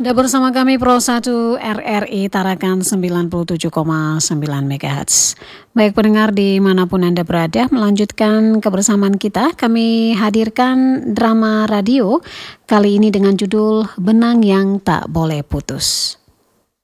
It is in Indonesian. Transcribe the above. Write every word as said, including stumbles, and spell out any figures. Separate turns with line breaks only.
Anda bersama kami Pro satu R R I Tarakan sembilan puluh tujuh koma sembilan megahertz. Baik pendengar dimanapun Anda berada, melanjutkan kebersamaan kita, kami hadirkan drama radio kali ini dengan judul Benang yang Tak Boleh Putus.